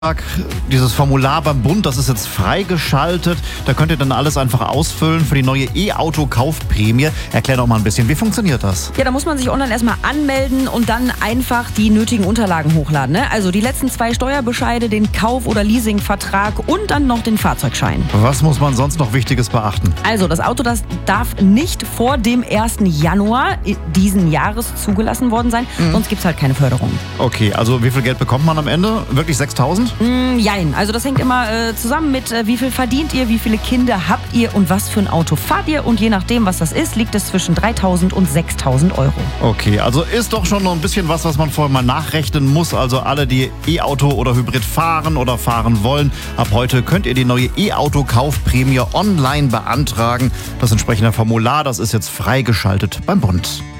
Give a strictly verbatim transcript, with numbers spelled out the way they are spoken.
Dieses Formular beim Bund, das ist jetzt freigeschaltet. Da könnt ihr dann alles einfach ausfüllen für die neue E-Auto-Kaufprämie. Erklär doch mal ein bisschen, wie funktioniert das? Ja, da muss man sich online erstmal anmelden und dann einfach die nötigen Unterlagen hochladen. Ne? Also die letzten zwei Steuerbescheide, den Kauf- oder Leasingvertrag und dann noch den Fahrzeugschein. Was muss man sonst noch Wichtiges beachten? Also das Auto, das darf nicht vor dem ersten Januar diesen Jahres zugelassen worden sein, mhm. sonst gibt es halt keine Förderung. Okay, also wie viel Geld bekommt man am Ende? Wirklich sechstausend? Mm, jein, also das hängt immer äh, zusammen mit, äh, wie viel verdient ihr, wie viele Kinder habt ihr und was für ein Auto fahrt ihr. Und je nachdem, was das ist, liegt es zwischen dreitausend und sechstausend Euro. Okay, also ist doch schon noch ein bisschen was, was man vorher mal nachrechnen muss. Also alle, die E-Auto oder Hybrid fahren oder fahren wollen, ab heute könnt ihr die neue E-Auto-Kaufprämie online beantragen. Das entsprechende Formular, das ist jetzt freigeschaltet beim Bund.